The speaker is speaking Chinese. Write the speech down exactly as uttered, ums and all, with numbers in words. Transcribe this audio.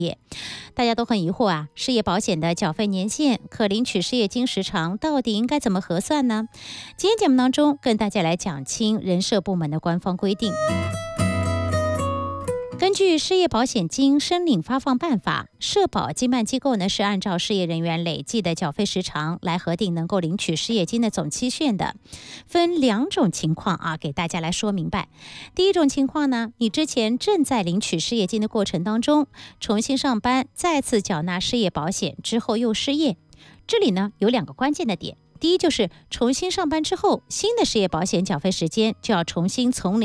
大家都很疑惑啊，失业保险的缴费年限、可领取失业金时长到底应该怎么核算呢？今天节目当中跟大家来讲清人社部门的官方规定。根据失业保险金申领发放办法，社保经办机构呢是按照失业人员累计的缴费时长来核定能够领取失业金的总期限的。分两种情况啊，给大家来说明白。第一种情况呢，你之前正在领取失业金的过程当中，重新上班，再次缴纳失业保险之后又失业，这里呢有两个关键的点。第一就是重新上班之后，新的失业保险缴费时间就要重新从零